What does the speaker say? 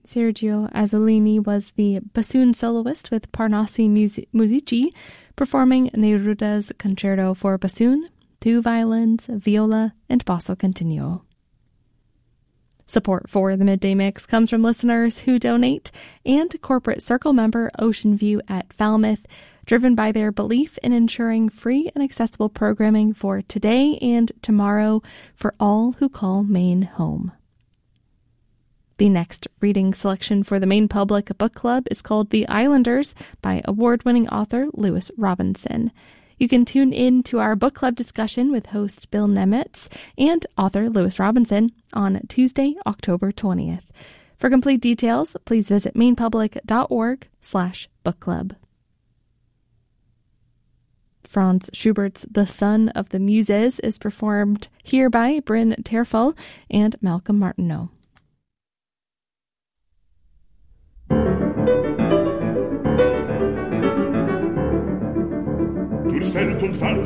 Sergio Azzolini was the bassoon soloist with Parnassi Musici, performing Neruda's Concerto for Bassoon, 2 violins, viola, and basso continuo. Support for the Midday Mix comes from listeners who donate and Corporate Circle member Ocean View at Falmouth, driven by their belief in ensuring free and accessible programming for today and tomorrow for all who call Maine home. The next reading selection for the Maine Public Book Club is called The Islanders by award-winning author Lewis Robinson. You can tune in to our book club discussion with host Bill Nemitz and author Lewis Robinson on Tuesday, October 20th. For complete details, please visit mainepublic.org/book club. Franz Schubert's The Son of the Muses is performed here by Bryn Terfel and Malcolm Martineau. Durchs Feld und Pfalz